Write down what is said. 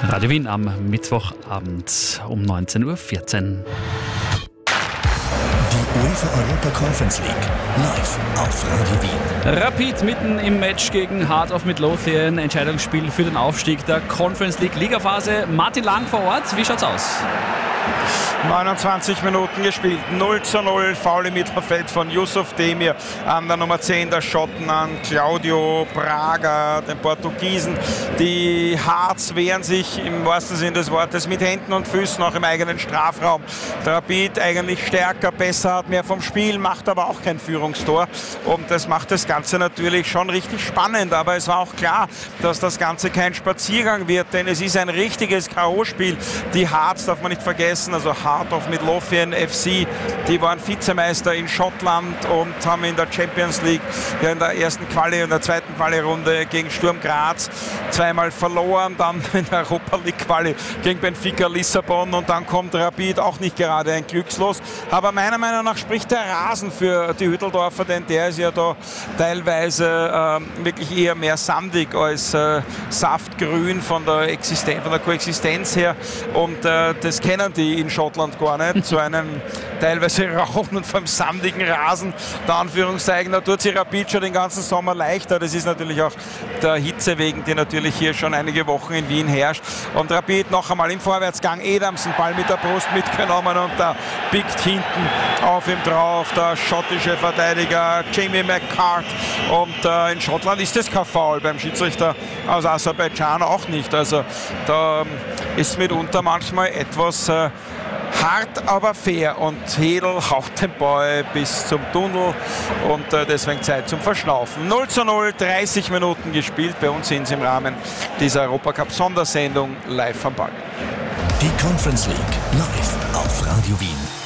Radio Wien am Mittwochabend um 19:14 Uhr. Die UEFA Europa Conference League live auf Radio Wien. Rapid mitten im Match gegen Heart of Midlothian. Entscheidungsspiel für den Aufstieg der Conference League Ligaphase. Martin Lang vor Ort, wie schaut's aus? 29 Minuten gespielt, 0:0, Foul im Mittelfeld von Yusuf Demir an der Nummer 10 der Schotten, an Claudio Braga, den Portugiesen. Die Hearts wehren sich im wahrsten Sinne des Wortes mit Händen und Füßen auch im eigenen Strafraum. Der Rapid eigentlich stärker, besser, hat mehr vom Spiel, macht aber auch kein Führungstor. Und das macht das Ganze natürlich schon richtig spannend. Aber es war auch klar, dass das Ganze kein Spaziergang wird, denn es ist ein richtiges K.O.-Spiel. Die Hearts darf man nicht vergessen, also Heart of Midlothian FC, die waren Vizemeister in Schottland und haben in der Champions League in der ersten Quali und der zweiten Quali-Runde gegen Sturm Graz zweimal verloren, dann in der Europa League Quali gegen Benfica Lissabon und dann kommt Rapid, auch nicht gerade ein Glückslos. Aber meiner Meinung nach spricht der Rasen für die Hütteldorfer, denn der ist ja da teilweise wirklich eher mehr sandig als saftgrün von der Koexistenz her und das kennen die in Schottland gar nicht, so einen teilweise rauen und vor allem sandigen Rasen, der Anführungszeichen, da tut sich Rapid schon den ganzen Sommer leichter. Das ist natürlich auch der Hitze wegen, die natürlich hier schon einige Wochen in Wien herrscht. Und Rapid noch einmal im Vorwärtsgang, Adamson, Ball mit der Brust mitgenommen und da biegt hinten auf ihm drauf der schottische Verteidiger Jamie McCart. Und in Schottland ist das kein Foul, beim Schiedsrichter aus Aserbaidschan auch nicht. Also da ist mitunter manchmal etwas hart, aber fair und Hedl haut den Ball bis zum Tunnel und deswegen Zeit zum Verschnaufen. 0:0, 30 Minuten gespielt. Bei uns sind sie im Rahmen dieser Europacup-Sondersendung live am Ball. Die Conference League live auf Radio Wien.